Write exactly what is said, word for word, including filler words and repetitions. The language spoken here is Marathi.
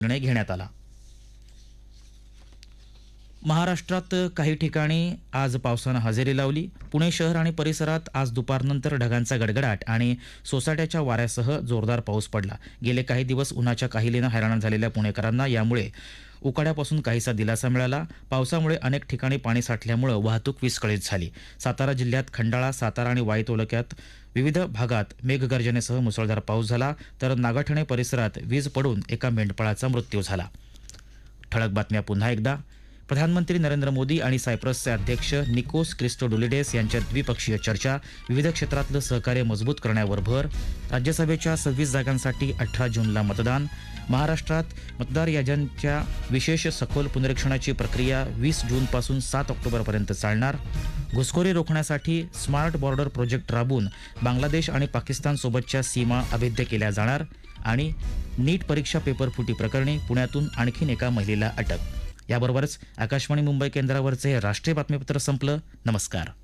निर्णय घेण्यात आला. महाराष्ट्रात काही ठिकाणी आज पावसानं हजेरी लावली. पुणे शहर आणि परिसरात आज दुपारनंतर ढगांचा गडगडाट आणि सोसाट्याच्या वाऱ्यासह जोरदार पाऊस पडला. गेले काही दिवस उन्हाच्या काहिलीनं हैराण झालेल्या पुणेकरांना यामुळे उकाड्यापासून काहीसा दिलासा मिळाला. पावसामुळे अनेक ठिकाणी पाणी साठल्यामुळे वाहतूक विस्कळीत झाली. सातारा जिल्ह्यात खंडाळा, सातारा आणि वाई तालुक्यात विविध भागात मेघगर्जनेसह मुसळधार पाऊस झाला, तर नागाठणे परिसरात वीज पडून एका मेंढपाळाचा मृत्यू झाला. ठळक बातम्या पुन्हा एकदा. प्रधानमंत्री नरेंद्र मोदी आणि सायप्रसचे अध्यक्ष निकोस क्रिस्टोडोलिडेस यांच्यात द्विपक्षीय चर्चा. विविध क्षेत्रातलं सहकार्य मजबूत करण्यावर भर. राज्यसभेच्या सव्वीस जागांसाठी अठरा जूनला मतदान. महाराष्ट्रात मतदार याद्यांच्या विशेष सखोल पुनरीक्षणाची प्रक्रिया वीस जूनपासून सात ऑक्टोबरपर्यंत चालणार. घुसखोरी रोखण्यासाठी स्मार्ट बॉर्डर प्रोजेक्ट राबवून बांगलादेश आणि पाकिस्तानसोबतच्या सीमा अभेद्य केल्या जाणार. आणि नीट परीक्षा पेपरफुटी प्रकरणी पुण्यातून आणखीन एका महिलेला अटक. याबरोबरच आकाशवाणी मुंबई केंद्रावरचे हे राष्ट्रीय बातमीपत्र संपलं. नमस्कार.